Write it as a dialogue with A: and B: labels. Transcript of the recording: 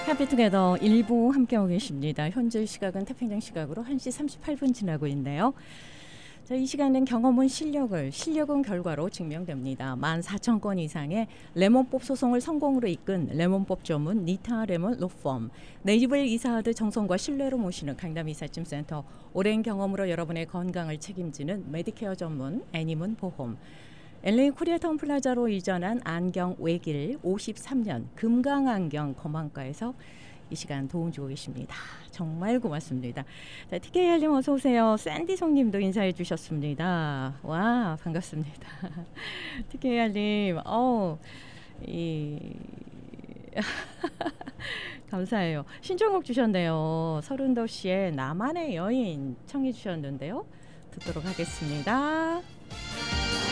A: 해피투게더 일부 함께하고 계십니다. 현재 시각은 태평양 시각으로 1시 38분 지나고 있네요. 자, 이 시간은 경험은 실력은 결과로 증명됩니다. 14,000건 이상의 레몬법 소송을 성공으로 이끈 레몬법 전문 니타 레몬 로펌, 네이버의 이사하드 정성과 신뢰로 모시는 강남 이삿짐센터, 오랜 경험으로 여러분의 건강을 책임지는 메디케어 전문 애니문 보험, LA 코리아타운 플라자로 이전한 안경 외길 53년 금강안경 검안과에서 이 시간 도움 주고 계십니다. 정말 고맙습니다. 자, TKR님 어서 오세요. 샌디 송님도 인사해 주셨습니다. 와, 반갑습니다. TKR님, 감사해요. 신청곡 주셨네요. 서른도 씨의 나만의 여인 청해 주셨는데요. 듣도록 하겠습니다.